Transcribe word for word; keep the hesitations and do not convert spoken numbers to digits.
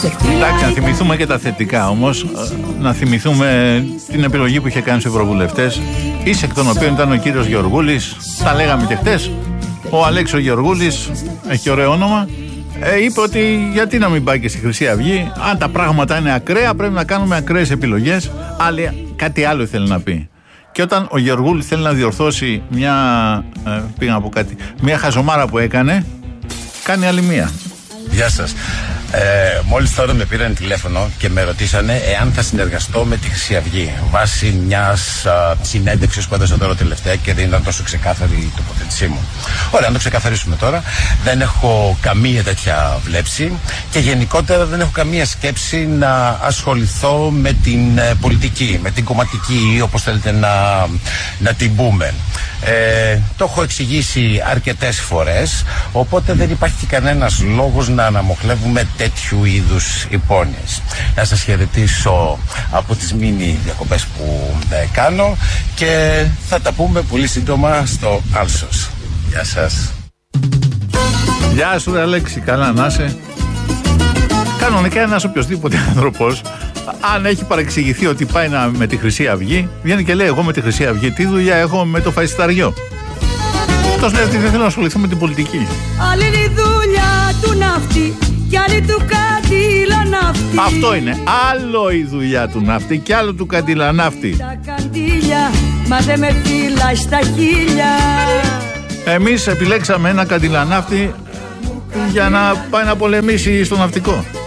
Εντάξει, να θυμηθούμε και τα θετικά όμως. Να θυμηθούμε την επιλογή που είχε κάνει στους ευρωβουλευτές, εις εκ των οποίων ήταν ο κύριος Γεωργούλης. Τα λέγαμε και χτες. Ο Αλέξης Γεωργούλης, έχει ωραίο όνομα, ε, είπε ότι γιατί να μην πάει και στη Χρυσή Αυγή. Αν τα πράγματα είναι ακραία, πρέπει να κάνουμε ακραίες επιλογές. Άλλη, κάτι άλλο ήθελε να πει. Και όταν ο Γεωργούλης θέλει να διορθώσει μια, ε, πήγα να πω κάτι, μια χαζομάρα που έκανε, κάνει άλλη μία. Γεια σας. Ε, μόλις τώρα με πήραν τηλέφωνο και με ρωτήσανε εάν θα συνεργαστώ με τη Χρυσή Αυγή βάσει μιας συνέντευξης που έδωσα τώρα τελευταία και δεν ήταν τόσο ξεκάθαρη η τοποθέτησή μου. Ωραία, να το ξεκαθαρίσουμε τώρα. Δεν έχω καμία τέτοια βλέψη και γενικότερα δεν έχω καμία σκέψη να ασχοληθώ με την ε, πολιτική, με την κομματική ή όπως θέλετε να, να την πούμε. Ε, το έχω εξηγήσει αρκετές φορές, οπότε δεν υπάρχει κανένας λόγος να αναμοχλεύουμε τέτοιου είδους υπόνοιες. Να σας χαιρετήσω από τις μίνι διακοπές που ε, κάνω και θα τα πούμε πολύ σύντομα στο Άλσος. Γεια σας. Γεια σου, Αλέξη, καλά να είσαι. Κανονικά ένας οποιοσδήποτε άνθρωπος, αν έχει παρεξηγηθεί ότι πάει να, με τη Χρυσή Αυγή, βγαίνει και λέει: εγώ με τη Χρυσή Αυγή τι δουλειά έχω με το φαϊσταριό. Αυτός λέει ότι δεν θέλω να ασχοληθώ με την πολιτική. Άλλη η δουλειά του ναύτη και άλλη του καντιλαναύτη. Αυτό είναι. Άλλο η δουλειά του ναύτη και άλλο του καντιλαναύτη. Τα καντήλια, μα δεν με φύλα στα χίλια. Εμείς επιλέξαμε ένα καντιλαναύτη για να πάει να πολεμήσει στο ναυτικό.